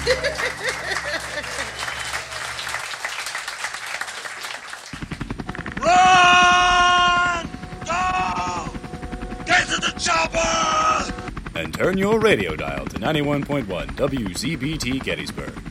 Run! Go! Get to the chopper! And turn your radio dial to 91.1 WZBT Gettysburg.